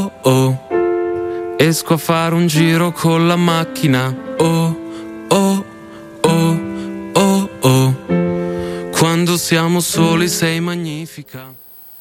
oh, esco a fare un giro con la macchina. Oh, oh, oh, oh, oh, quando siamo soli sei magnifica.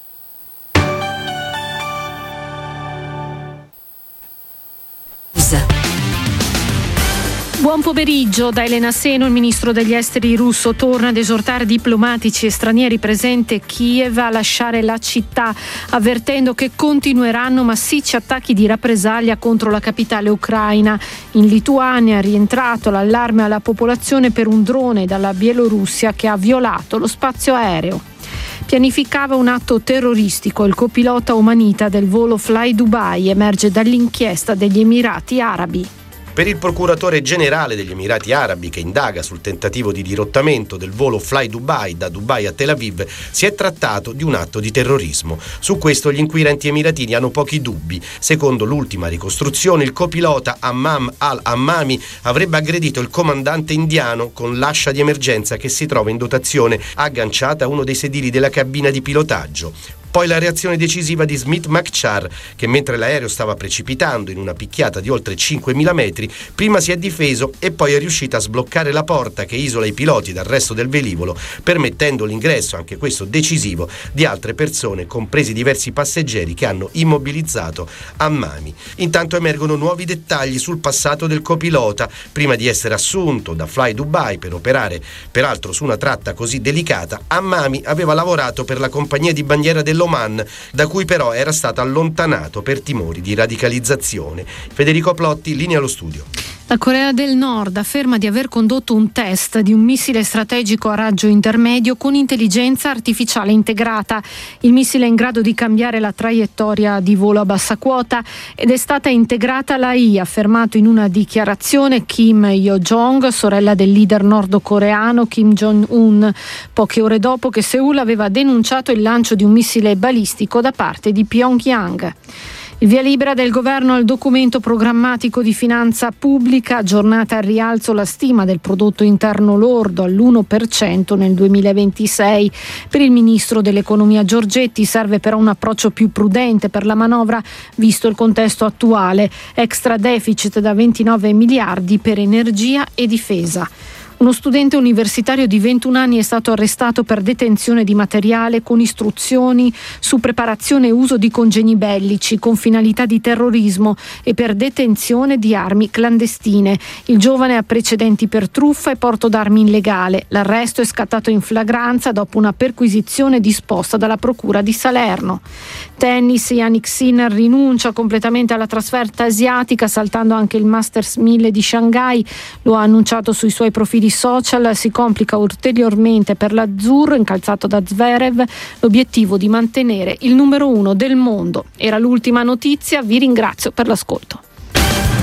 Buon pomeriggio da Elena Seno. Il ministro degli esteri russo torna ad esortare diplomatici e stranieri presenti a Kiev a lasciare la città, avvertendo che continueranno massicci attacchi di rappresaglia contro la capitale ucraina. In Lituania è rientrato l'allarme alla popolazione per un drone dalla Bielorussia che ha violato lo spazio aereo. Pianificava un atto terroristico il copilota omanita del volo Fly Dubai, emerge dall'inchiesta degli Emirati Arabi. Per il procuratore generale degli Emirati Arabi, che indaga sul tentativo di dirottamento del volo Fly Dubai da Dubai a Tel Aviv, si è trattato di un atto di terrorismo. Su questo gli inquirenti emiratini hanno pochi dubbi. Secondo l'ultima ricostruzione, il copilota Hammam al-Hammami avrebbe aggredito il comandante indiano con l'ascia di emergenza che si trova in dotazione agganciata a uno dei sedili della cabina di pilotaggio. Poi la reazione decisiva di Smith Makchar, che mentre l'aereo stava precipitando in una picchiata di oltre 5.000 metri, prima si è difeso e poi è riuscito a sbloccare la porta che isola i piloti dal resto del velivolo, permettendo l'ingresso, anche questo decisivo, di altre persone, compresi diversi passeggeri che hanno immobilizzato Hammami. Intanto emergono nuovi dettagli sul passato del copilota. Prima di essere assunto da Fly Dubai per operare, peraltro su una tratta così delicata, Hammami aveva lavorato per la compagnia di bandiera dell'Oman, da cui però era stato allontanato per timori di radicalizzazione. Federico Plotti, linea allo studio. La Corea del Nord afferma di aver condotto un test di un missile strategico a raggio intermedio con intelligenza artificiale integrata. Il missile è in grado di cambiare la traiettoria di volo a bassa quota ed è stata integrata l'AI, ha affermato in una dichiarazione Kim Yo-jong, sorella del leader nordcoreano Kim Jong-un, poche ore dopo che Seul aveva denunciato il lancio di un missile balistico da parte di Pyongyang. Il via libera del governo al documento programmatico di finanza pubblica, aggiornata al rialzo la stima del prodotto interno lordo all'1% nel 2026. Per il ministro dell'economia Giorgetti serve però un approccio più prudente per la manovra, visto il contesto attuale. Extra deficit da 29 miliardi per energia e difesa. Uno studente universitario di 21 anni è stato arrestato per detenzione di materiale con istruzioni su preparazione e uso di congegni bellici con finalità di terrorismo e per detenzione di armi clandestine. Il giovane ha precedenti per truffa e porto d'armi illegale. L'arresto è scattato in flagranza dopo una perquisizione disposta dalla procura di Salerno. Tennis, Jannik Sinner rinuncia completamente alla trasferta asiatica, saltando anche il Masters 1000 di Shanghai. Lo ha annunciato sui suoi profili social. Si complica ulteriormente per l'azzurro, incalzato da Zverev, l'obiettivo di mantenere il numero 1 del mondo. Era l'ultima notizia, vi ringrazio per l'ascolto.